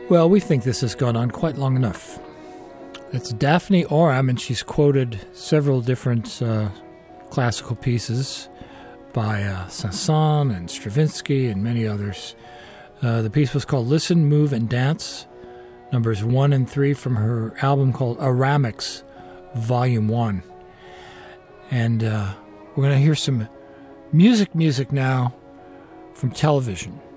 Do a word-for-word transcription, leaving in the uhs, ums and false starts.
Well, we think this has gone on quite long enough. It's Daphne Oram, and she's quoted several different uh, classical pieces by uh, Saint-Saëns and Stravinsky and many others. Uh, the piece was called Listen, Move, and Dance, numbers one and three from her album called Aramics, Volume one. And uh, we're going to hear some music music now from television.